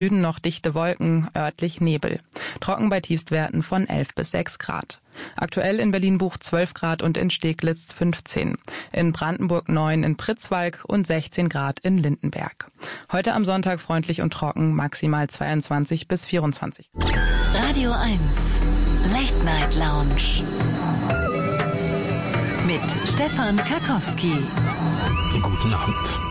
Süden noch dichte Wolken, örtlich Nebel. Trocken bei Tiefstwerten von 11 bis 6 Grad. Aktuell in Berlin-Buch 12 Grad und in Steglitz 15. In Brandenburg 9 in Pritzwalk und 16 Grad in Lindenberg. Heute am Sonntag freundlich und trocken, maximal 22 bis 24. Radio 1, Late Night Lounge. Mit Stefan Karkowski. Guten Abend.